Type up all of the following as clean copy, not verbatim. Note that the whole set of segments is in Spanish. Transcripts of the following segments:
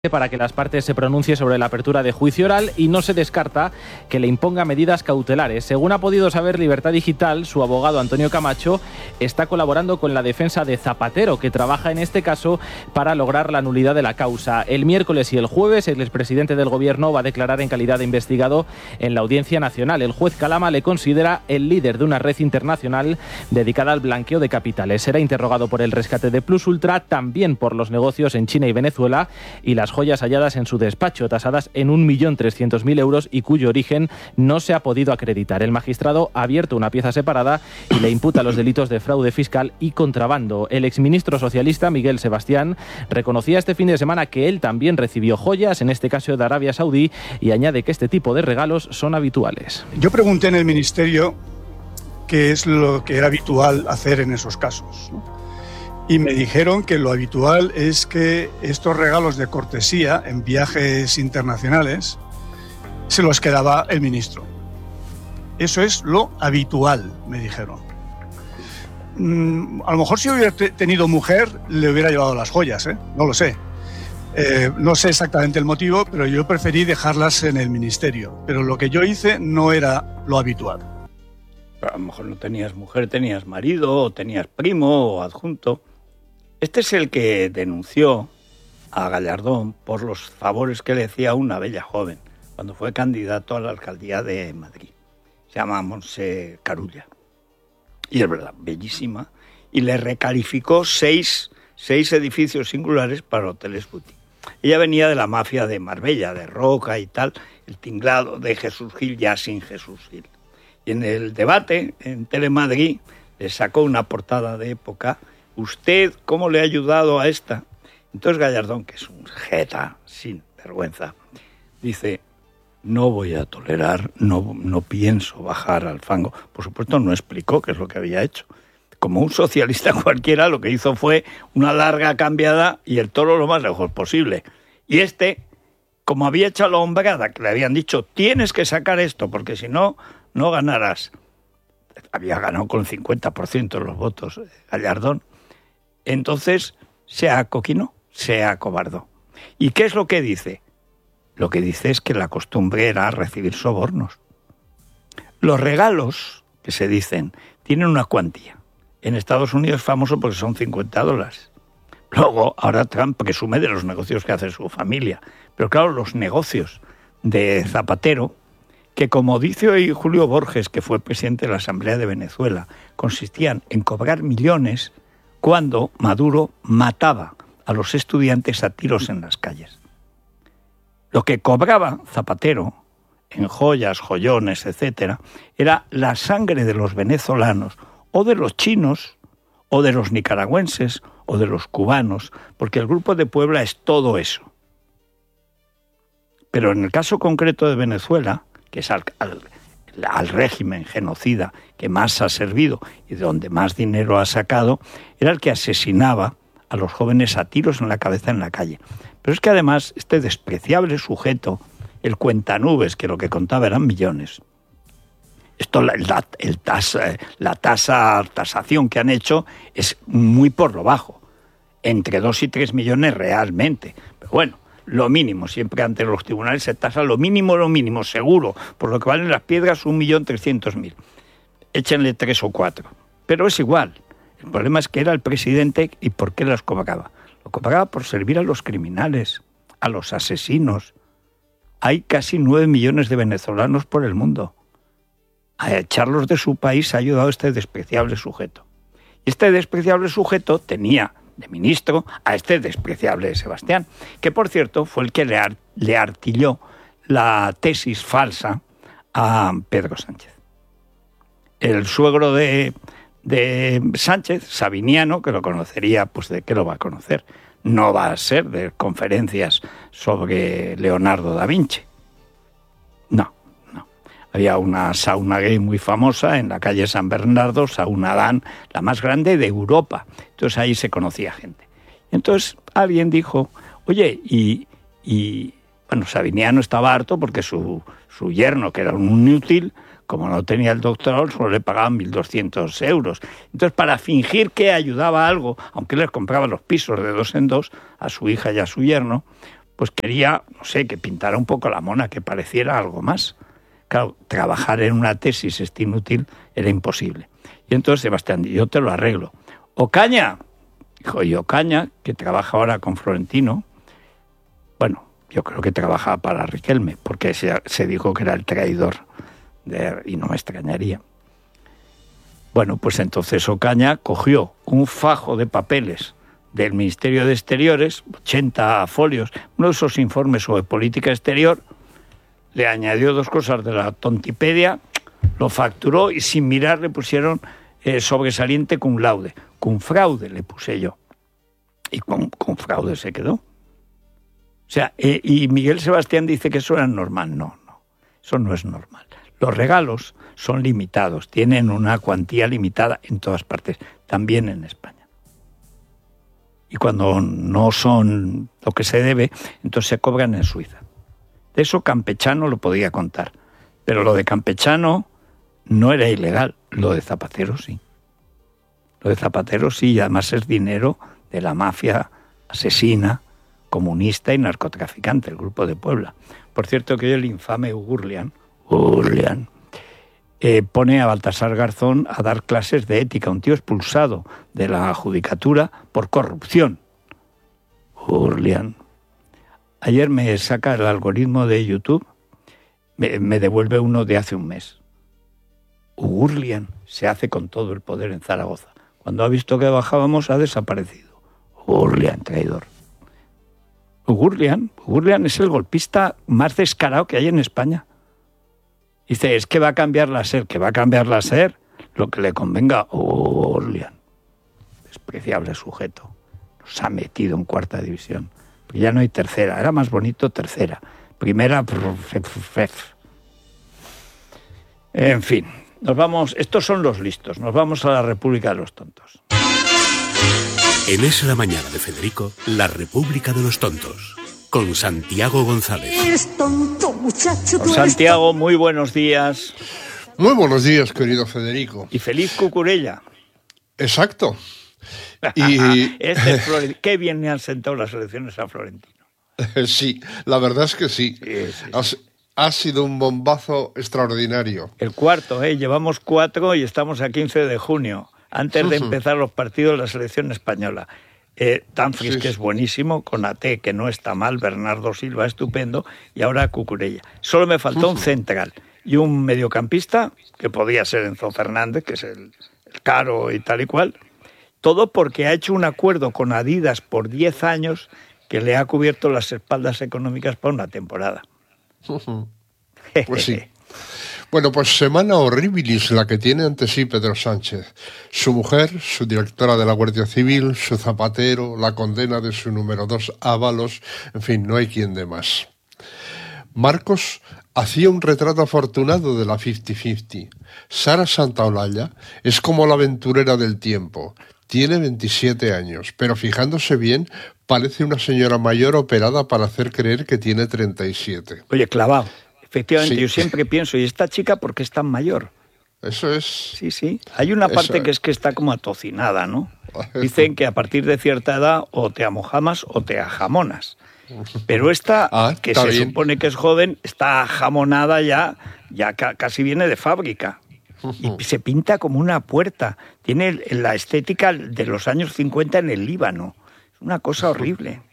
para que las partes se pronuncie sobre la apertura de juicio oral y no se descarta que le imponga medidas cautelares. Según ha podido saber Libertad Digital, su abogado Antonio Camacho está colaborando con la defensa de Zapatero, que trabaja en este caso para lograr la nulidad de la causa. El miércoles y el jueves el expresidente del gobierno va a declarar en calidad de investigado en la Audiencia Nacional. El juez Calama le considera el líder de una red internacional dedicada al blanqueo de capitales. Será interrogado por el rescate de Plus Ultra, también por los negocios en China y Venezuela y las joyas halladas en su despacho, tasadas en 1.300.000 euros y cuyo origen no se ha podido acreditar. El magistrado ha abierto una pieza separada y le imputa los delitos de fraude fiscal y contrabando. El exministro socialista Miguel Sebastián reconocía este fin de semana que él también recibió joyas, en este caso de Arabia Saudí, y añade que este tipo de regalos son habituales. Yo pregunté en el ministerio qué es lo que era habitual hacer en esos casos, ¿no? Y me dijeron que lo habitual es que estos regalos de cortesía en viajes internacionales se los quedaba el ministro. Eso es lo habitual, me dijeron. A lo mejor si hubiera tenido mujer le hubiera llevado las joyas, no lo sé. No sé exactamente el motivo, pero yo preferí dejarlas en el ministerio. Pero lo que yo hice no era lo habitual. Pero a lo mejor no tenías mujer, tenías marido, o tenías primo o adjunto. Este es el que denunció a Gallardón por los favores que le hacía una bella joven cuando fue candidato a la alcaldía de Madrid. Se llama Montse Carulla. Y es verdad, bellísima. Y le recalificó seis edificios singulares para hoteles boutique. Ella venía de la mafia de Marbella, de Roca y tal, el tinglado de Jesús Gil ya sin Jesús Gil. Y en el debate en Telemadrid le sacó una portada de época: ¿usted cómo le ha ayudado a esta? Entonces Gallardón, que es un jeta sin vergüenza, dice: no voy a tolerar, no pienso bajar al fango. Por supuesto no explicó qué es lo que había hecho. Como un socialista cualquiera, lo que hizo fue una larga cambiada y el toro lo más lejos posible. Y este, como había hecho la hombrada, que le habían dicho: tienes que sacar esto porque si no, no ganarás. Había ganado con 50% de los votos Gallardón. Entonces se acoquinó, se acobardó. ¿Y qué es lo que dice? Lo que dice es que la costumbre era recibir sobornos. Los regalos que se dicen tienen una cuantía. En Estados Unidos es famoso porque son $50. Luego, ahora Trump presume de los negocios que hace su familia. Pero claro, los negocios de Zapatero, que como dice hoy Julio Borges, que fue presidente de la Asamblea de Venezuela, consistían en cobrar millones cuando Maduro mataba a los estudiantes a tiros en las calles. Lo que cobraba Zapatero en joyas, joyones, etcétera, era la sangre de los venezolanos, o de los chinos, o de los nicaragüenses, o de los cubanos, porque el Grupo de Puebla es todo eso. Pero en el caso concreto de Venezuela, que es al régimen genocida que más ha servido y de donde más dinero ha sacado, era el que asesinaba a los jóvenes a tiros en la cabeza en la calle. Pero es que además este despreciable sujeto, el cuentanubes, que lo que contaba eran millones. Esto, la tasación que han hecho es muy por lo bajo, entre 2 y 3 millones realmente. Pero bueno, lo mínimo, siempre ante los tribunales se tasa lo mínimo, seguro, por lo que valen las piedras 1.300.000. Échenle 3 o 4. Pero es igual. El problema es que era el presidente y ¿por qué las cobraba? Lo cobraba por servir a los criminales, a los asesinos. Hay casi 9 millones de venezolanos por el mundo. A echarlos de su país ha ayudado este despreciable sujeto. Y este despreciable sujeto tenía de ministro a este despreciable Sebastián, que por cierto fue el que le artilló la tesis falsa a Pedro Sánchez. El suegro de Sánchez, Sabiniano, que lo conocería, pues ¿de qué lo va a conocer? No va a ser de conferencias sobre Leonardo da Vinci. No. Había una sauna gay muy famosa en la calle San Bernardo, Sauna Dan, la más grande de Europa. Entonces ahí se conocía gente. Entonces alguien dijo: oye, bueno, Sabiniano estaba harto porque su yerno, que era un inútil, como no tenía el doctorado, solo le pagaban 1.200 euros. Entonces, para fingir que ayudaba algo, aunque les compraba los pisos de 2 en 2 a su hija y a su yerno, pues quería, no sé, que pintara un poco la mona, que pareciera algo más. Claro, trabajar en una tesis inútil era imposible. Y entonces Sebastián, yo te lo arreglo. Ocaña, dijo, y Ocaña, que trabaja ahora con Florentino, bueno, yo creo que trabaja para Riquelme, porque se dijo que era el traidor, y no me extrañaría. Bueno, pues entonces Ocaña cogió un fajo de papeles del Ministerio de Exteriores, 80 folios, uno de esos informes sobre política exterior, le añadió 2 cosas de la tontipedia, lo facturó y sin mirar le pusieron sobresaliente cum laude. Cum fraude le puse yo. Y con fraude se quedó. O sea, y Miguel Sebastián dice que eso era normal. No, eso no es normal. Los regalos son limitados, tienen una cuantía limitada en todas partes, también en España. Y cuando no son lo que se debe, entonces se cobran en Suiza. De eso Campechano lo podía contar, pero lo de Campechano no era ilegal, lo de Zapatero sí. Lo de Zapatero sí, y además es dinero de la mafia asesina, comunista y narcotraficante, el Grupo de Puebla. Por cierto, que hoy el infame Gurlian pone a Baltasar Garzón a dar clases de ética, un tío expulsado de la judicatura por corrupción. Gurlian. Ayer me saca el algoritmo de YouTube, me devuelve uno de hace un mes. Gurlian se hace con todo el poder en Zaragoza. Cuando ha visto que bajábamos, ha desaparecido. Gurlian, traidor. Gurlian es el golpista más descarado que hay en España. Dice, es que va a cambiar la SER, lo que le convenga. Gurlian. Despreciable sujeto. Nos ha metido en 4ª división. Ya no hay tercera, era más bonito tercera. Primera... En fin, nos vamos, estos son los listos, nos vamos a la República de los Tontos. En Es la Mañana de Federico, la República de los Tontos, con Santiago González. Eres tonto, muchacho. Don Santiago, muy buenos días. Muy buenos días, querido Federico. Y feliz Cucurella. Exacto. Y qué bien me han sentado las elecciones a Florentino. Sí, la verdad es que sí. Sí. Ha sido un bombazo extraordinario. El 4, llevamos 4 y estamos a 15 de junio, antes de empezar los partidos de la selección española. Danfries, que es buenísimo, con AT, que no está mal, Bernardo Silva, estupendo, y ahora Cucurella. Solo me faltó un central y un mediocampista, que podía ser Enzo Fernández, que es el caro y tal y cual. Todo porque ha hecho un acuerdo con Adidas por 10 años que le ha cubierto las espaldas económicas para una temporada. Pues sí. Bueno, pues semana horribilis la que tiene ante sí Pedro Sánchez. Su mujer, su directora de la Guardia Civil, su Zapatero, la condena de su número 2 Ábalos, en fin, no hay quien dé más. Marcos hacía un retrato afortunado de la 50-50. Sara Santaolalla es como la aventurera del tiempo. Tiene 27 años, pero fijándose bien, parece una señora mayor operada para hacer creer que tiene 37. Oye, clavado. Efectivamente, Sí. Yo siempre pienso, ¿y esta chica por qué es tan mayor? Eso es... Sí. Hay una parte que es que está como atocinada, ¿no? Dicen que a partir de cierta edad o te amojamas o te ajamonas. Pero esta, que se supone que es joven, está ajamonada ya casi viene de fábrica. Y se pinta como una puerta. Tiene la estética de los años 50 en el Líbano. Es una cosa horrible.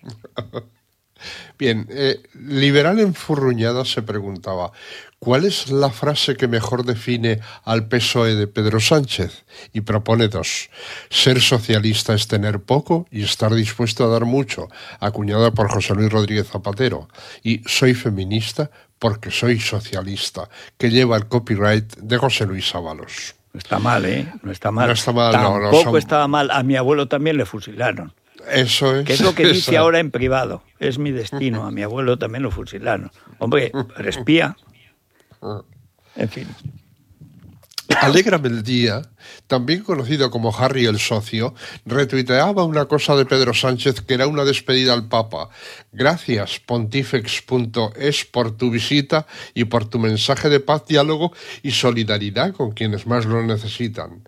Bien, Liberal enfurruñada se preguntaba, ¿cuál es la frase que mejor define al PSOE de Pedro Sánchez? Y propone 2. Ser socialista es tener poco y estar dispuesto a dar mucho, acuñada por José Luis Rodríguez Zapatero. Y soy feminista porque soy socialista, que lleva el copyright de José Luis Ábalos. No está mal, ¿eh? No está mal. No está mal, Tampoco estaba mal. A mi abuelo también le fusilaron. Eso es. Que es lo que dice ahora en privado. Es mi destino. A mi abuelo también lo fusilaron. Hombre, pero espía. En fin. Alégrame el día, también conocido como Harry el Socio, retuiteaba una cosa de Pedro Sánchez que era una despedida al Papa. Gracias, pontifex.es, por tu visita y por tu mensaje de paz, diálogo y solidaridad con quienes más lo necesitan.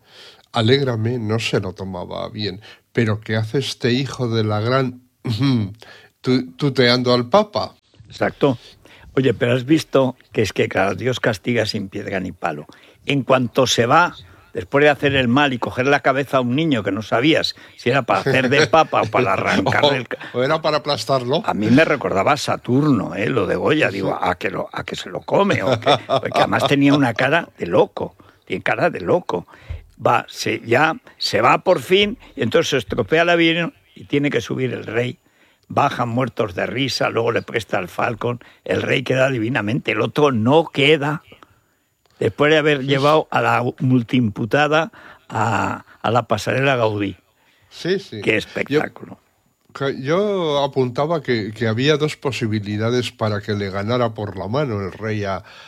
Alégrame no se lo tomaba bien, pero ¿qué hace este hijo de la gran tuteando al Papa. Exacto. Oye, pero has visto que es que, claro, Dios castiga sin piedra ni palo. En cuanto se va, después de hacer el mal y coger la cabeza a un niño que no sabías si era para hacer de papa o para arrancarle o era para aplastarlo. A mí me recordaba a Saturno, lo de Goya, digo, a que se lo come, porque además tenía una cara de loco, tiene cara de loco. Se va por fin, y entonces se estropea el avión y tiene que subir el rey. Bajan muertos de risa, luego le presta al Falcon, el rey queda divinamente, el otro no queda. Después de haber llevado a la multiimputada a la pasarela Gaudí. Sí, sí. Qué espectáculo. Yo apuntaba que había dos posibilidades para que le ganara por la mano el rey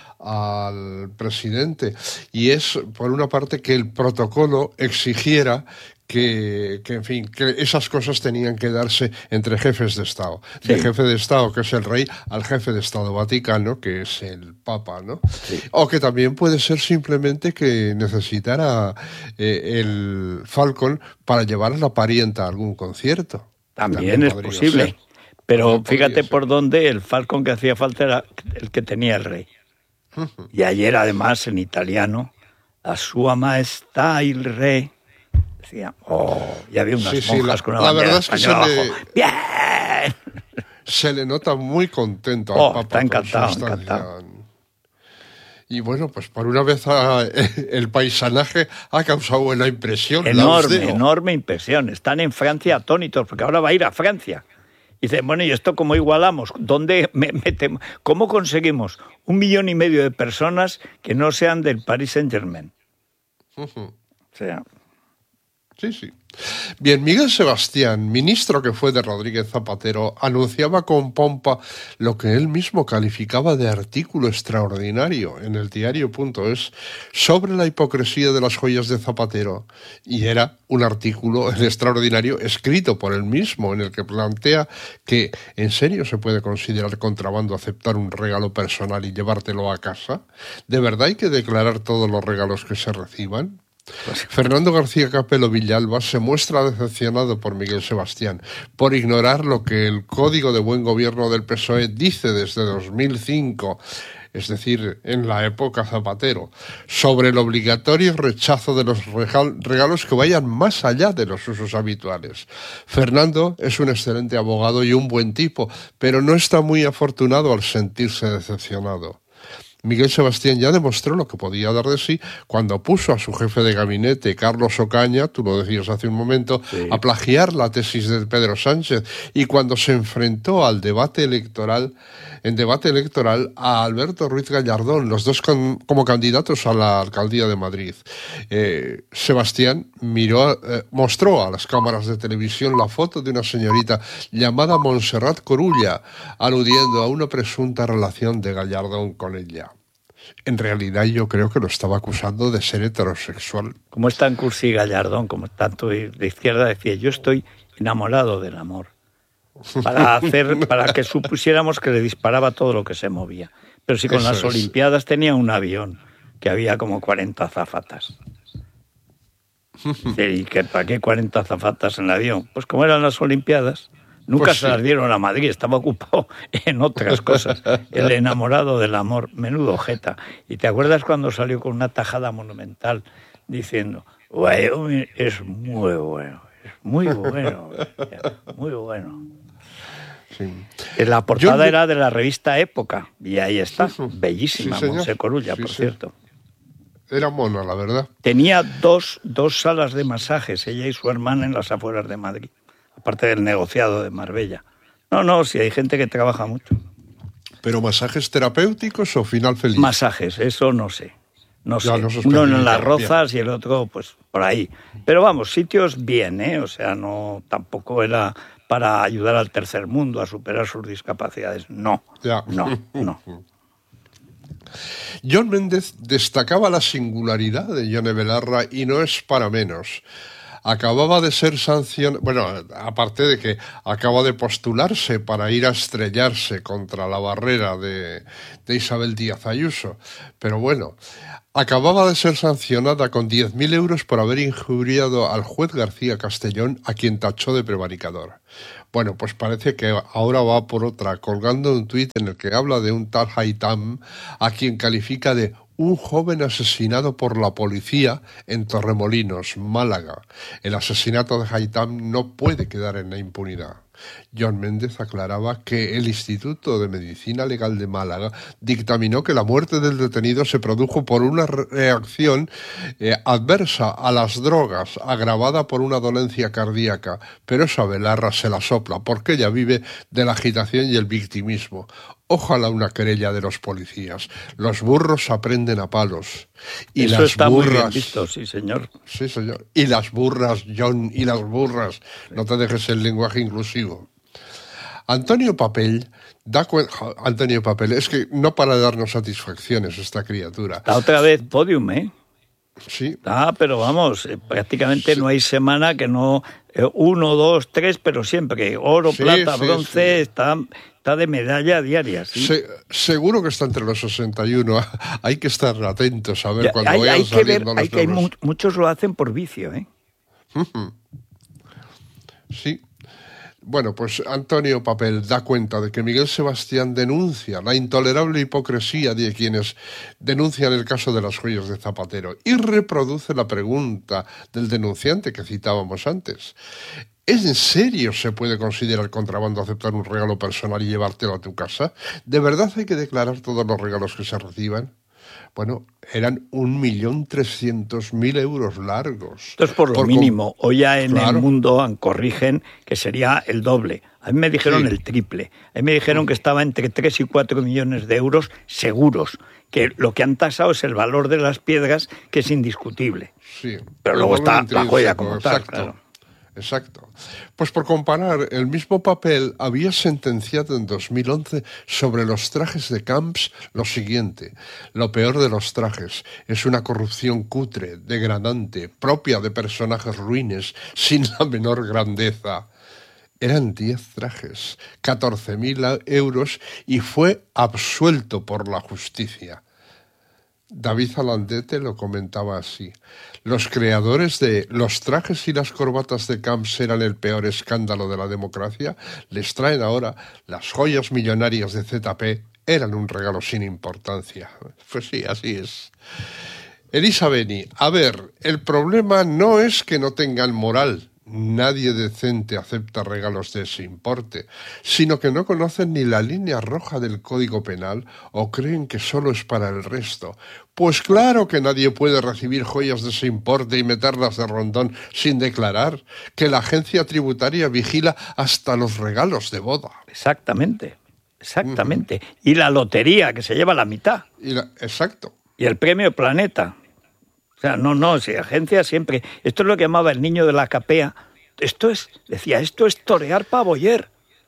al presidente. Y es, por una parte, que el protocolo exigiera que esas cosas tenían que darse entre jefes de Estado. Sí. Del jefe de Estado, que es el rey, al jefe de Estado Vaticano, que es el Papa, ¿no? Sí. O que también puede ser simplemente que necesitara el Falcon para llevar a la parienta a algún concierto. También es posible. Ser. Pero fíjate por dónde el Falcon que hacía falta era el que tenía el rey. Y ayer, además, en italiano, a Sua Maestà il Re, decía, y había unas monjas con una bandera española abajo. ¡Bien! Se le nota muy contento al Papa. Está encantado. Y bueno, pues por una vez el paisanaje ha causado buena impresión. Enorme impresión. Están en Francia atónitos, porque ahora va a ir a Francia. Y dicen, bueno, ¿y esto cómo igualamos? ¿Dónde metemos? ¿Cómo conseguimos 1,5 millones de personas que no sean del Paris Saint-Germain? O sea... Sí. Bien, Miguel Sebastián, ministro que fue de Rodríguez Zapatero, anunciaba con pompa lo que él mismo calificaba de artículo extraordinario en el diario.es sobre la hipocresía de las joyas de Zapatero. Y era un artículo extraordinario escrito por él mismo, en el que plantea que ¿en serio se puede considerar contrabando aceptar un regalo personal y llevártelo a casa? ¿De verdad hay que declarar todos los regalos que se reciban? Fernando García Capelo Villalba se muestra decepcionado por Miguel Sebastián por ignorar lo que el Código de Buen Gobierno del PSOE dice desde 2005, es decir, en la época Zapatero, sobre el obligatorio rechazo de los regalos que vayan más allá de los usos habituales. Fernando es un excelente abogado y un buen tipo, pero no está muy afortunado al sentirse decepcionado. Miguel Sebastián ya demostró lo que podía dar de sí cuando puso a su jefe de gabinete, Carlos Ocaña, tú lo decías hace un momento, sí, a plagiar la tesis de Pedro Sánchez, y cuando se enfrentó en debate electoral a Alberto Ruiz Gallardón, los dos como candidatos a la alcaldía de Madrid. Sebastián mostró a las cámaras de televisión la foto de una señorita llamada Montserrat Corulla, aludiendo a una presunta relación de Gallardón con ella. En realidad yo creo que lo estaba acusando de ser heterosexual. Como es tan cursi Gallardón, como tanto de izquierda, decía, yo estoy enamorado del amor. Para que supusiéramos que le disparaba todo lo que se movía. Pero si con las Olimpiadas tenía un avión, que había como 40 azafatas. ¿Y para qué 40 azafatas en el avión? Pues como eran las Olimpiadas, nunca se las dieron a Madrid, estaba ocupado en otras cosas. El enamorado del amor, menudo jeta. ¿Y te acuerdas cuando salió con una tajada monumental diciendo, es muy bueno, muy bueno? Sí. La portada era de la revista Época, y ahí está, bellísima, sí, Montse Corulla, por cierto. Era mona, la verdad. Tenía dos salas de masajes, ella y su hermana, en las afueras de Madrid, aparte del negociado de Marbella. No, si hay gente que trabaja mucho. ¿Pero masajes terapéuticos o final feliz? Masajes, eso no sé. Uno en Las Rozas y el otro, pues, por ahí. Pero vamos, sitios bien, O sea, no, tampoco era para ayudar al tercer mundo a superar sus discapacidades. No. Jon Méndez destacaba la singularidad de Yone Belarra y no es para menos. acababa de ser sancionado, bueno, aparte de que acaba de postularse para ir a estrellarse contra la barrera de Isabel Díaz Ayuso, pero bueno, acababa de ser sancionada con 10.000 euros por haber injuriado al juez García Castellón, a quien tachó de prevaricador. Bueno, pues parece que ahora va por otra, colgando un tuit en el que habla de un tal Haitham, a quien califica de un joven asesinado por la policía en Torremolinos, Málaga. El asesinato de Haitham no puede quedar en la impunidad. John Méndez aclaraba que el Instituto de Medicina Legal de Málaga dictaminó que la muerte del detenido se produjo por una reacción adversa a las drogas, agravada por una dolencia cardíaca, pero esa velarra se la sopla porque ella vive de la agitación y el victimismo. Ojalá una querella de los policías. Los burros aprenden a palos. Y eso las está burras, muy bien visto, sí, señor. Sí, señor. Y las burras, John, y las burras. No te dejes el lenguaje inclusivo. Antonio Papel, es que no para de darnos satisfacciones esta criatura. Está otra vez podium, ¿eh? Sí. Pero vamos, prácticamente sí. No hay semana que no... 1, 2, 3, pero siempre. Oro, sí, plata, sí, bronce, sí. Está de medalla diaria. ¿Sí? Seguro que está entre los 61. Hay que estar atentos a ver cuando vayan saliendo los números. Muchos lo hacen por vicio, ¿eh? Sí. Bueno, pues Antonio Papel da cuenta de que Miguel Sebastián denuncia la intolerable hipocresía de quienes denuncian el caso de las joyas de Zapatero y reproduce la pregunta del denunciante que citábamos antes. ¿En serio se puede considerar contrabando aceptar un regalo personal y llevártelo a tu casa? ¿De verdad hay que declarar todos los regalos que se reciban? Bueno, eran 1.300.000 euros largos. Esto es por lo mínimo. Hoy ya en el mundo corrigen que sería el doble. A mí me dijeron el triple. A mí me dijeron que estaba entre 3 y 4 millones de euros seguros. Que lo que han tasado es el valor de las piedras, que es indiscutible. Sí. Pero luego está la joya como tal, claro. Exacto. Pues por comparar, el mismo Papel había sentenciado en 2011 sobre los trajes de Camps lo siguiente: lo peor de los trajes es una corrupción cutre, degradante, propia de personajes ruines, sin la menor grandeza. Eran 10 trajes, 14.000 euros y fue absuelto por la justicia. David Alandete lo comentaba así: los creadores de los trajes y las corbatas de Camps eran el peor escándalo de la democracia, les traen ahora las joyas millonarias de ZP, eran un regalo sin importancia. Pues sí, así es. Elisa Beni, a ver, el problema no es que no tengan moral. Nadie decente acepta regalos de ese importe, sino que no conocen ni la línea roja del Código Penal o creen que solo es para el resto. Pues claro que nadie puede recibir joyas de ese importe y meterlas de rondón sin declarar, que la agencia tributaria vigila hasta los regalos de boda. Exactamente. Y la lotería, que se lleva la mitad. Exacto. Y el premio Planeta. O sea, si agencia siempre... Esto es lo que llamaba el niño de la capea. Esto es torear pavoyer.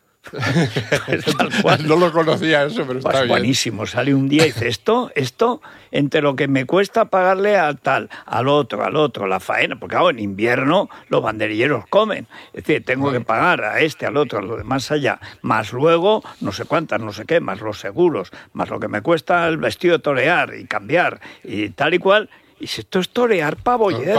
Tal cual. No lo conocía eso, pero está bien. Buenísimo. Sale un día y dice, esto, entre lo que me cuesta pagarle al tal, al otro, la faena, porque en invierno los banderilleros comen. Es decir, tengo que pagar a este, al otro, a lo demás allá, más luego no sé cuántas, no sé qué, más los seguros, más lo que me cuesta el vestido de torear y cambiar y tal y cual. Y si esto es torear pavoyer.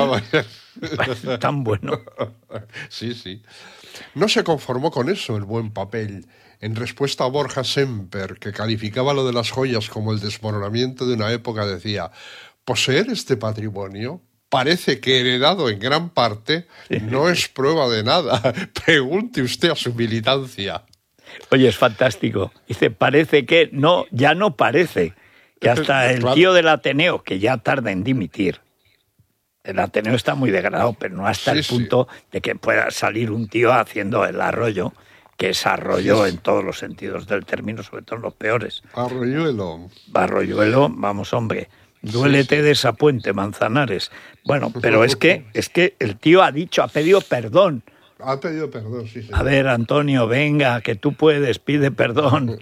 Tan bueno. Sí. No se conformó con eso el buen Papel. En respuesta a Borja Semper, que calificaba lo de las joyas como el desmoronamiento de una época, decía: poseer este patrimonio parece que heredado en gran parte no es prueba de nada. Pregunte usted a su militancia. Oye, es fantástico. Dice, parece que no, ya no parece. Que hasta el tío del Ateneo, que ya tarda en dimitir, el Ateneo está muy degradado, pero no hasta el punto de que pueda salir un tío haciendo el arroyo, que es arroyo en todos los sentidos del término, sobre todo en los peores. Arroyuelo, vamos hombre, duélete de esa puente, Manzanares. Bueno, pero es que el tío ha pedido perdón Ha pedido perdón, sí, señor. A ver, Antonio, venga, que tú puedes, pide perdón.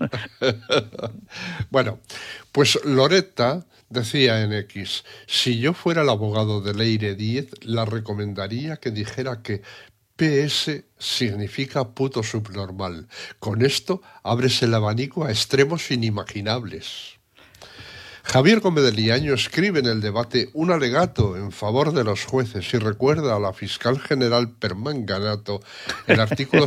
Bueno, pues Loretta decía en X, si yo fuera el abogado de Leire Díez, la recomendaría que dijera que PS significa puto subnormal. Con esto abres el abanico a extremos inimaginables. Javier Gómez de Liaño escribe en el debate un alegato en favor de los jueces y recuerda a la fiscal general Permanganato el artículo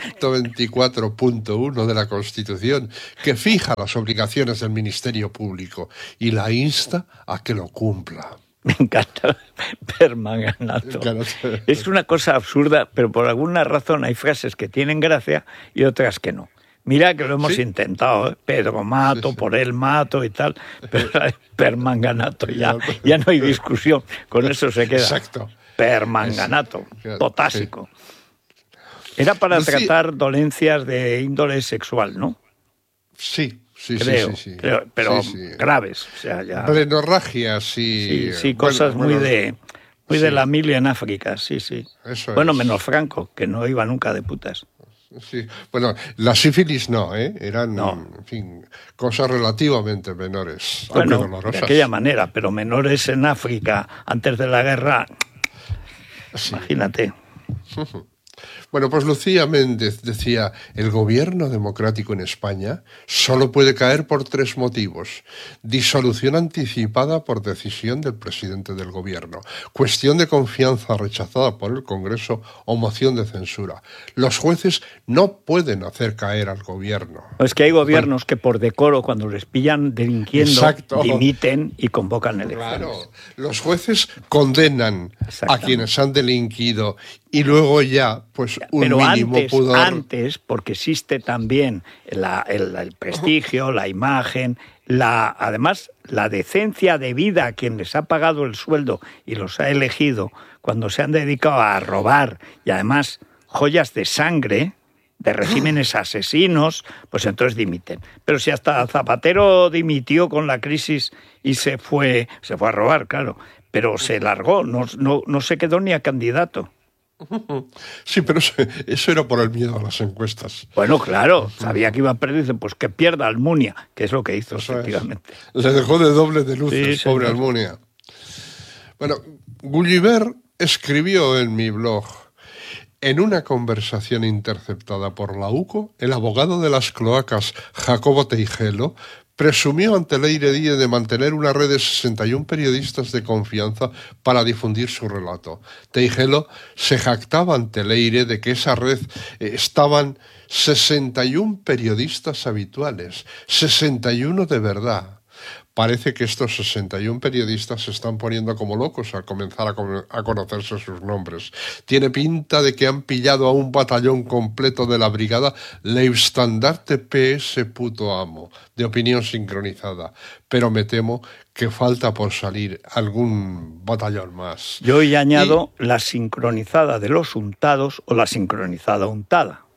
124.1 de la Constitución que fija las obligaciones del Ministerio Público y la insta a que lo cumpla. Me encanta Permanganato. Es una cosa absurda, pero por alguna razón hay frases que tienen gracia y otras que no. Mira que lo hemos intentado, ¿eh? Pedro Mato, sí. Por él Mato y tal, pero Permanganato, ya no hay discusión, con eso se queda. Exacto. Permanganato, potásico. Era para tratar dolencias de índole sexual, ¿no? Sí. Creo, pero graves. O sea, ya... Plenorragias y... Sí, cosas muy de la milia en África, sí. Eso bueno, es. Menos Franco, que no iba nunca de putas. Sí, bueno, la sífilis no, eran, en fin, cosas relativamente menores, bueno, aunque dolorosas. De aquella manera, pero menores en África antes de la guerra, imagínate. Bueno, pues Lucía Méndez decía, el gobierno democrático en España solo puede caer por 3 motivos. Disolución anticipada por decisión del presidente del gobierno, cuestión de confianza rechazada por el Congreso o moción de censura. Los jueces no pueden hacer caer al gobierno. Es que hay gobiernos que por decoro, cuando les pillan delinquiendo, dimiten y convocan elecciones. Claro, los jueces condenan a quienes han delinquido y luego ya, pues, un pero mínimo pudor. Antes, porque existe también el prestigio, la imagen, además la decencia de vida a quien les ha pagado el sueldo y los ha elegido cuando se han dedicado a robar y además joyas de sangre de regímenes asesinos, pues entonces dimiten. Pero si hasta Zapatero dimitió con la crisis y se fue a robar, claro, pero se largó, no se quedó ni a candidato. Sí, pero eso era por el miedo a las encuestas. Bueno, claro, sabía que iba a perder, pues que pierda Almunia, que es lo que hizo, eso efectivamente. Le dejó de doble de luces, pobre Almunia. Bueno, Gulliver escribió en mi blog, en una conversación interceptada por la UCO, el abogado de las cloacas, Jacobo Teijelo, presumió ante Leire Díez de mantener una red de 61 periodistas de confianza para difundir su relato. Teijelo se jactaba ante Leire de que esa red estaban 61 periodistas habituales, 61 de verdad. Parece que estos 61 periodistas se están poniendo como locos al comenzar a conocerse sus nombres. Tiene pinta de que han pillado a un batallón completo de la brigada Leibstandarte PS puto amo, de opinión sincronizada. Pero me temo que falta por salir algún batallón más. Yo hoy añado la sincronizada de los untados o la sincronizada untada.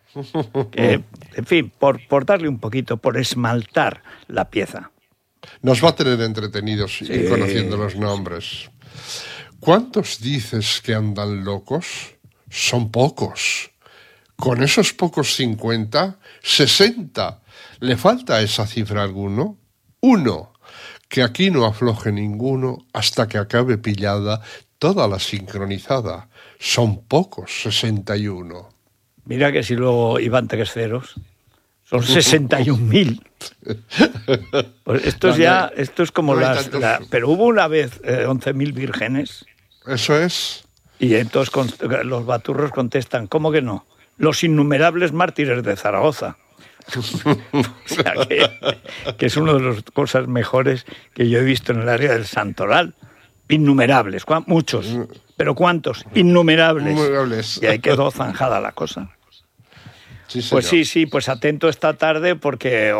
Que, en fin, por darle un poquito, por esmaltar la pieza. Nos va a tener entretenidos y conociendo los nombres. ¿Cuántos dices que andan locos? Son pocos. Con esos pocos 50, 60. ¿Le falta a esa cifra alguno? 1. Que aquí no afloje ninguno hasta que acabe pillada toda la sincronizada. Son pocos, 61. Mira que si luego iban 3 ceros... Son 61.000. Pues esto es como pero hubo una vez 11.000 vírgenes. Eso es. Y entonces los baturros contestan, ¿cómo que no? Los innumerables mártires de Zaragoza. O sea que es una de las cosas mejores que yo he visto en el área del Santoral. Innumerables, muchos. ¿Pero cuántos? Innumerables. Y ahí quedó zanjada la cosa. Sí, pues sí, pues atento esta tarde porque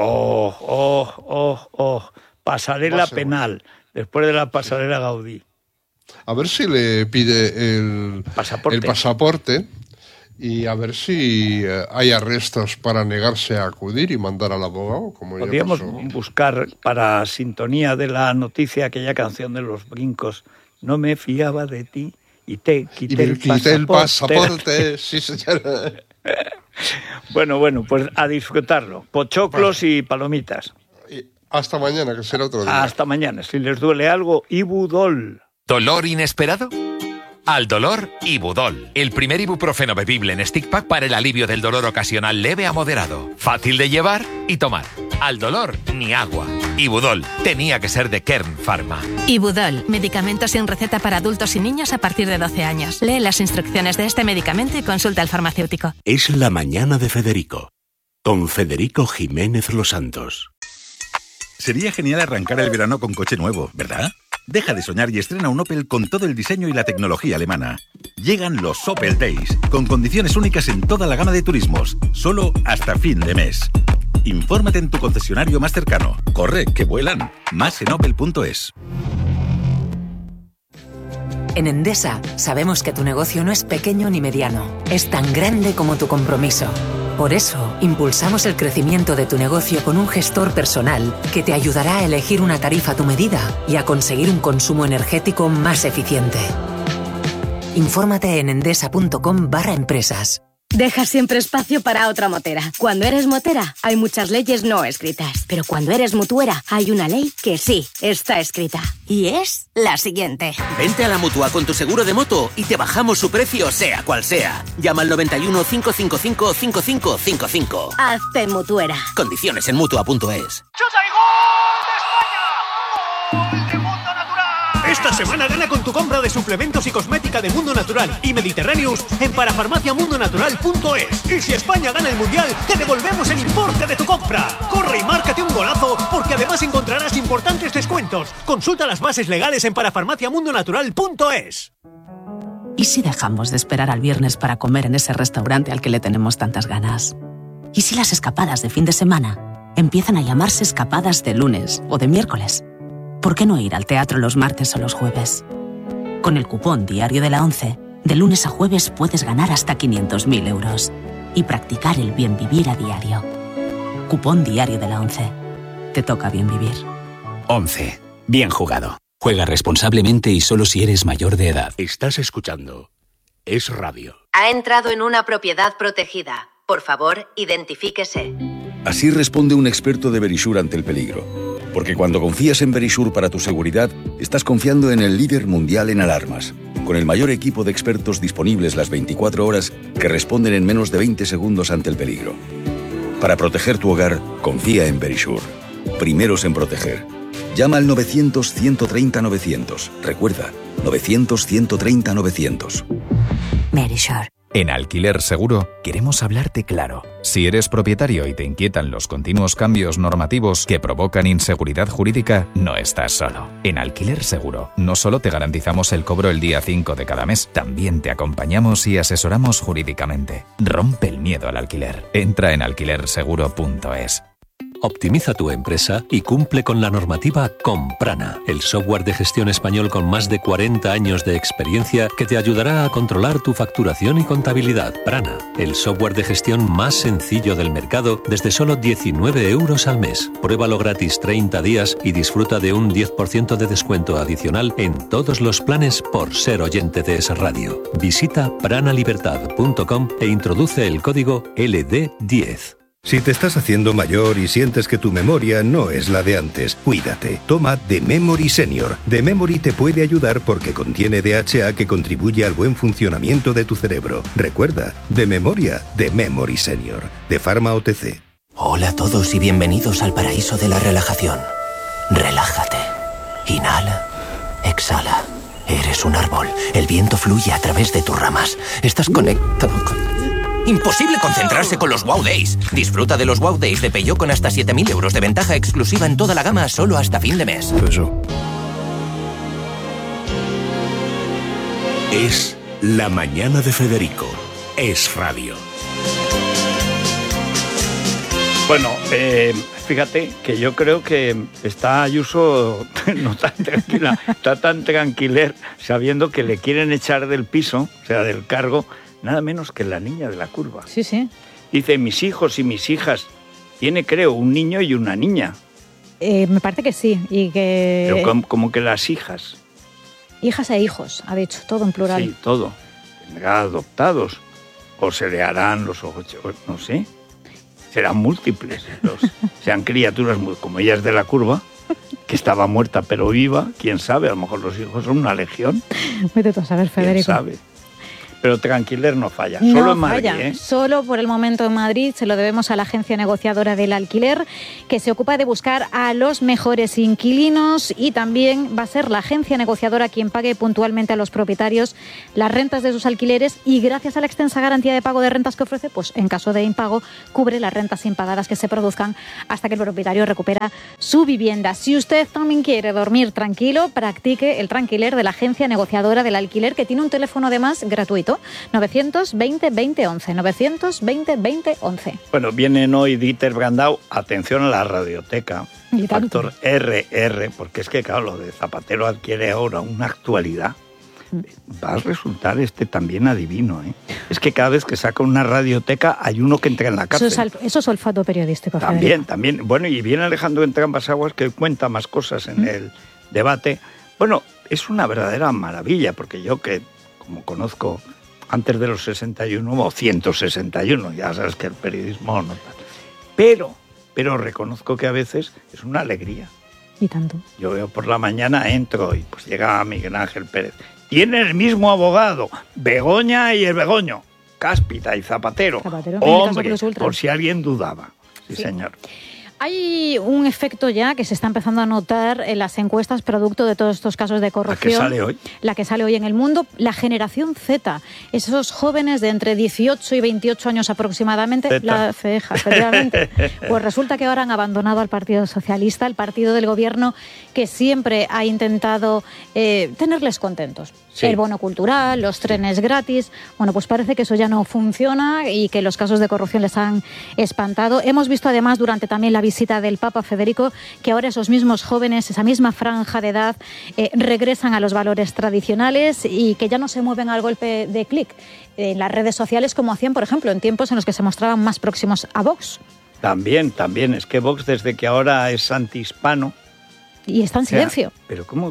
pasarela penal, después de la pasarela Gaudí. A ver si le pide el pasaporte y a ver si hay arrestos para negarse a acudir y mandar al abogado. Podríamos buscar para sintonía de la noticia aquella canción de Los Brincos, no me fiaba de ti Y te quité el pasaporte. Sí, señora. Bueno, pues a disfrutarlo. Pochoclos y palomitas. Hasta mañana, que será otro día. Hasta mañana. Si les duele algo, Ibudol. ¿Dolor inesperado? Al dolor, Ibudol. El primer ibuprofeno bebible en stick pack para el alivio del dolor ocasional leve a moderado. Fácil de llevar y tomar. Al dolor, ni agua. Ibudol. Tenía que ser de Kern Pharma. Ibudol. Medicamento sin receta para adultos y niños a partir de 12 años. Lee las instrucciones de este medicamento y consulta al farmacéutico. Es la mañana de Federico. Con Federico Jiménez Los Santos. Sería genial arrancar el verano con coche nuevo, ¿verdad? Deja de soñar y estrena un Opel con todo el diseño y la tecnología alemana. Llegan los Opel Days, con condiciones únicas en toda la gama de turismos, solo hasta fin de mes. Infórmate en tu concesionario más cercano. Corre, que vuelan. Más en opel.es. En Endesa sabemos que tu negocio no es pequeño ni mediano, es tan grande como tu compromiso. Por eso, impulsamos el crecimiento de tu negocio con un gestor personal que te ayudará a elegir una tarifa a tu medida y a conseguir un consumo energético más eficiente. Infórmate en endesa.com/empresas. Deja siempre espacio para otra motera. Cuando eres motera, hay muchas leyes no escritas. Pero cuando eres mutuera, hay una ley que sí está escrita. Y es la siguiente. Vente a la Mutua con tu seguro de moto y te bajamos su precio sea cual sea. Llama al 91 555 5555. Hazte mutuera. Condiciones en Mutua.es. Esta semana gana con tu compra de suplementos y cosmética de Mundo Natural y Mediterráneos en parafarmaciamundonatural.es. Y si España gana el Mundial, te devolvemos el importe de tu compra. Corre y márcate un golazo, porque además encontrarás importantes descuentos. Consulta las bases legales en parafarmaciamundonatural.es. ¿Y si dejamos de esperar al viernes para comer en ese restaurante al que le tenemos tantas ganas? ¿Y si las escapadas de fin de semana empiezan a llamarse escapadas de lunes o de miércoles? ¿Por qué no ir al teatro los martes o los jueves? Con el cupón Diario de la ONCE, de lunes a jueves puedes ganar hasta 500.000 euros y practicar el bien vivir a diario. Cupón Diario de la ONCE. Te toca bien vivir. 11. Bien jugado. Juega responsablemente y solo si eres mayor de edad. Estás escuchando Es Radio. Ha entrado en una propiedad protegida. Por favor, identifíquese. Así responde un experto de Verisure ante el peligro. Porque cuando confías en Verisure para tu seguridad, estás confiando en el líder mundial en alarmas, con el mayor equipo de expertos disponibles las 24 horas que responden en menos de 20 segundos ante el peligro. Para proteger tu hogar, confía en Verisure. Primeros en proteger. Llama al 900-130-900. Recuerda, 900-130-900. Verisure. En Alquiler Seguro queremos hablarte claro. Si eres propietario y te inquietan los continuos cambios normativos que provocan inseguridad jurídica, no estás solo. En Alquiler Seguro no solo te garantizamos el cobro el día 5 de cada mes, también te acompañamos y asesoramos jurídicamente. Rompe el miedo al alquiler. Entra en alquilerseguro.es. Optimiza tu empresa y cumple con la normativa con Prana, el software de gestión español con más de 40 años de experiencia que te ayudará a controlar tu facturación y contabilidad. Prana, el software de gestión más sencillo del mercado desde solo 19 euros al mes. Pruébalo gratis 30 días y disfruta de un 10% de descuento adicional en todos los planes por ser oyente de Es Radio. Visita pranalibertad.com e introduce el código LD10. Si te estás haciendo mayor y sientes que tu memoria no es la de antes, cuídate. Toma The Memory Senior. The Memory te puede ayudar porque contiene DHA que contribuye al buen funcionamiento de tu cerebro. Recuerda, de memoria, The Memory Senior. De Pharma OTC. Hola a todos y bienvenidos al paraíso de la relajación. Relájate. Inhala. Exhala. Eres un árbol. El viento fluye a través de tus ramas. Estás conectado con... Imposible concentrarse con los Wow Days. Disfruta de los Wow Days de Peugeot con hasta 7.000 euros de ventaja exclusiva en toda la gama solo hasta fin de mes. Es la mañana de Federico. Es Radio. Bueno, fíjate que yo creo que está Ayuso no tan tranquila, está tan tranquiler sabiendo que le quieren echar del piso, o sea, del cargo, nada menos que la niña de la curva. Sí, sí. Dice, mis hijos y mis hijas. Tiene, creo, un niño y una niña. Me parece que sí. Y que... Pero como que las hijas. Hijas e hijos, ha dicho, todo en plural. Sí, todo. Tendrá adoptados. O se le harán los ojos, no sé. Serán múltiples. Sean criaturas como ella es de la curva, que estaba muerta pero viva. ¿Quién sabe? A lo mejor los hijos son una legión. Vete tú a saber, Federico. ¿Quién sabe? Pero Tranquiler no falla, No solo en Madrid. falla. Solo por el momento en Madrid. Se lo debemos a la agencia negociadora del alquiler, que se ocupa de buscar a los mejores inquilinos, y también va a ser la agencia negociadora quien pague puntualmente a los propietarios las rentas de sus alquileres, y gracias a la extensa garantía de pago de rentas que ofrece, pues en caso de impago cubre las rentas impagadas que se produzcan hasta que el propietario recupera su vivienda. Si usted también quiere dormir tranquilo, practique el Tranquiler de la agencia negociadora del alquiler, que tiene un teléfono además gratuito. 920-2011, 920-2011. Bueno, vienen hoy Dieter Brandau, atención a la radioteca, factor RR, porque es que claro, lo de Zapatero adquiere ahora una actualidad. Va a resultar también adivino, ¿eh? Es que cada vez que saca una radioteca hay uno que entra en la cárcel. Eso es olfato periodístico. También. Bueno, y viene Alejandro Entrambas-Aguas, que cuenta más cosas en el debate. Bueno, es una verdadera maravilla, porque yo que, como conozco antes de los 61 o 161, ya sabes que el periodismo no tal. Pero reconozco que a veces es una alegría. Y tanto. Yo veo por la mañana, entro y pues llega Miguel Ángel Pérez. Tiene el mismo abogado, Begoña y el Begoño, Cáspita y Zapatero. Hombre, por si alguien dudaba. Sí, señor. Hay un efecto ya que se está empezando a notar en las encuestas producto de todos estos casos de corrupción. ¿La que sale hoy? La que sale hoy en el mundo, la generación Z. Esos jóvenes de entre 18 y 28 años aproximadamente, Zeta. la ceja, efectivamente. Pues resulta que ahora han abandonado al Partido Socialista, el partido del gobierno que siempre ha intentado tenerles contentos. Sí. El bono cultural, los trenes gratis. Bueno, pues parece que eso ya no funciona y que los casos de corrupción les han espantado. Hemos visto además durante también la visita del Papa, Federico, que ahora esos mismos jóvenes, esa misma franja de edad, regresan a los valores tradicionales y que ya no se mueven al golpe de clic en las redes sociales como hacían, por ejemplo, en tiempos en los que se mostraban más próximos a Vox. También. Es que Vox, desde que ahora es antihispano... Y está en silencio. ¿Pero cómo?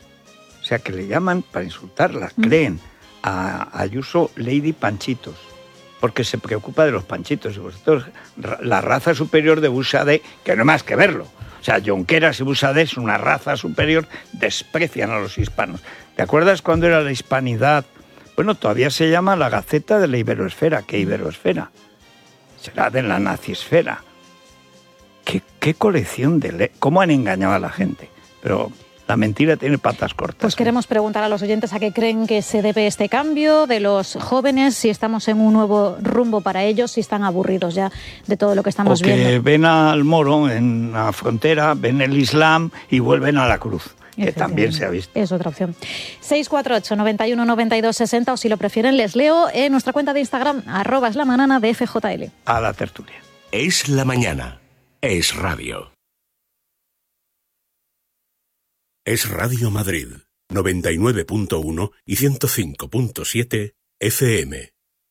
O sea, que le llaman para insultarlas. Creen a Ayuso Lady Panchitos, porque se preocupa de los panchitos. Y vosotros, la raza superior de Buxadé, que no hay más que verlo. O sea, Junqueras y Buxadé es una raza superior, desprecian a los hispanos. ¿Te acuerdas cuando era la hispanidad? Bueno, todavía se llama la Gaceta de la Iberoesfera. ¿Qué Iberoesfera? Será de la nazisfera. ¿Qué colección de... ¿Cómo han engañado a la gente? Pero... la mentira tiene patas cortas. Pues queremos preguntar a los oyentes a qué creen que se debe este cambio de los jóvenes, si estamos en un nuevo rumbo para ellos, si están aburridos ya de todo lo que estamos viendo. O que ven al moro en la frontera, ven el Islam y vuelven a la cruz, que también se ha visto. Es otra opción. 648 91 92 60, o si lo prefieren les leo en nuestra cuenta de Instagram, @eslamanana de FJL. A la tertulia. Es la mañana. Es radio. Es Radio Madrid, 99.1 y 105.7 FM.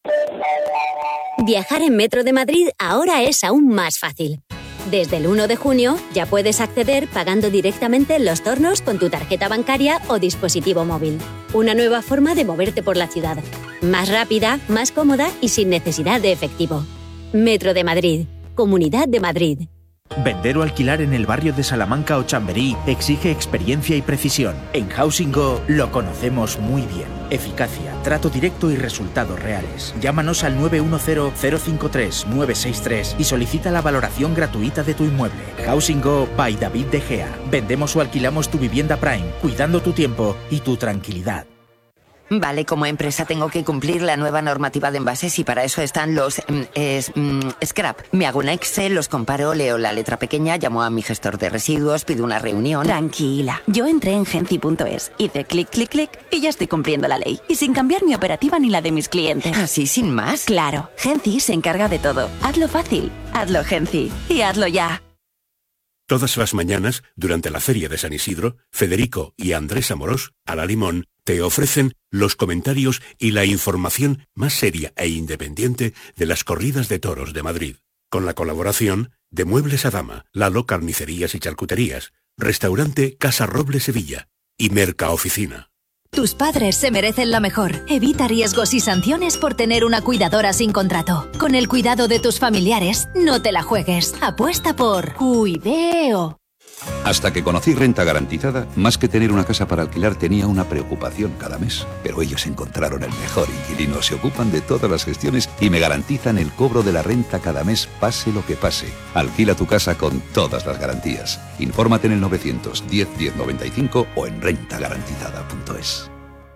Viajar en Metro de Madrid ahora es aún más fácil. Desde el 1 de junio ya puedes acceder pagando directamente en los tornos con tu tarjeta bancaria o dispositivo móvil. Una nueva forma de moverte por la ciudad. Más rápida, más cómoda y sin necesidad de efectivo. Metro de Madrid. Comunidad de Madrid. Vender o alquilar en el barrio de Salamanca o Chamberí exige experiencia y precisión. En Housing Go lo conocemos muy bien. Eficacia, trato directo y resultados reales. Llámanos al 910-053-963 y solicita la valoración gratuita de tu inmueble. Housing Go by David De Gea. Vendemos o alquilamos tu vivienda Prime, cuidando tu tiempo y tu tranquilidad. Vale, como empresa tengo que cumplir la nueva normativa de envases y para eso están los scrap. Me hago un Excel, los comparo, leo la letra pequeña, llamo a mi gestor de residuos, pido una reunión. Tranquila, yo entré en Genci.es, hice clic, clic, clic y ya estoy cumpliendo la ley. Y sin cambiar mi operativa ni la de mis clientes. ¿Así sin más? Claro, Genci se encarga de todo. Hazlo fácil, hazlo Genci y hazlo ya. Todas las mañanas, durante la Feria de San Isidro, Federico y Andrés Amorós, a la Limón, te ofrecen los comentarios y la información más seria e independiente de las corridas de toros de Madrid. Con la colaboración de Muebles a Dama, Lalo Carnicerías y Charcuterías, Restaurante Casa Roble Sevilla y Mercaoficina. Tus padres se merecen lo mejor. Evita riesgos y sanciones por tener una cuidadora sin contrato. Con el cuidado de tus familiares, no te la juegues. Apuesta por Cuideo. Hasta que conocí Renta Garantizada, más que tener una casa para alquilar tenía una preocupación cada mes. Pero ellos encontraron el mejor inquilino, se ocupan de todas las gestiones y me garantizan el cobro de la renta cada mes, pase lo que pase. Alquila tu casa con todas las garantías. Infórmate en el 910 1095 o en rentagarantizada.es.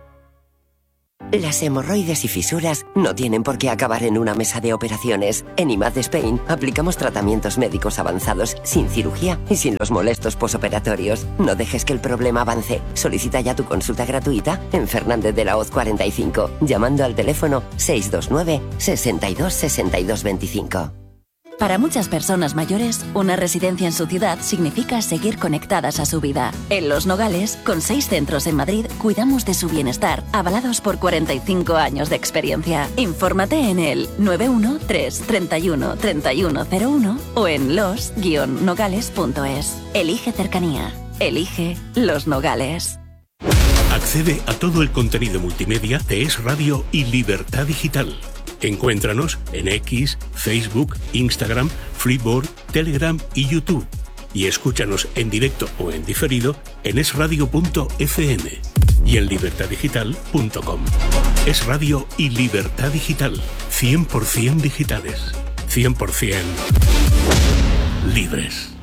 Las hemorroides y fisuras no tienen por qué acabar en una mesa de operaciones. En IMAD Spain aplicamos tratamientos médicos avanzados, sin cirugía y sin los molestos posoperatorios. No dejes que el problema avance. Solicita ya tu consulta gratuita en Fernández de la Hoz 45, llamando al teléfono 629 62 62 25. Para muchas personas mayores, una residencia en su ciudad significa seguir conectadas a su vida. En Los Nogales, con 6 centros en Madrid, cuidamos de su bienestar, avalados por 45 años de experiencia. Infórmate en el 913 31 3101 o en los-nogales.es. Elige cercanía. Elige Los Nogales. Accede a todo el contenido multimedia de Es Radio y Libertad Digital. Encuéntranos en X, Facebook, Instagram, Flipboard, Telegram y YouTube. Y escúchanos en directo o en diferido en esradio.fm y en libertaddigital.com. Es Radio y Libertad Digital. 100% digitales. 100% libres.